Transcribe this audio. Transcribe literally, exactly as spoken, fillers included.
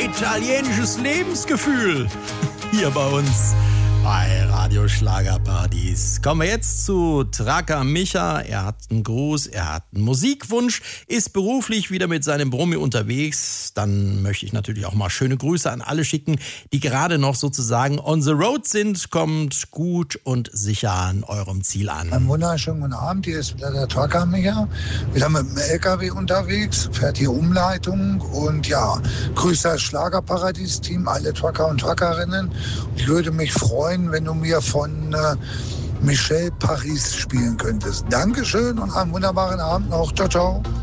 Italienisches Lebensgefühl hier bei uns bei Radio Schlagerparadies. Kommen wir jetzt zu Tracker Micha. Er hat einen Gruß, er hat einen Musikwunsch, ist beruflich wieder mit seinem Brummi unterwegs. Dann möchte ich natürlich auch mal schöne Grüße an alle schicken, die gerade noch sozusagen on the road sind. Kommt gut und sicher an eurem Ziel an. Einen wunderschönen guten Abend, hier ist wieder der Tracker Micha. Wieder mit dem L K W unterwegs, fährt hier Umleitung und ja, grüße das Schlagerparadies-Team, alle Trucker und Truckerinnen. Ich würde mich freuen, wenn du mir von äh, Michel Paris spielen könntest. Dankeschön und einen wunderbaren Abend noch. Ciao, ciao.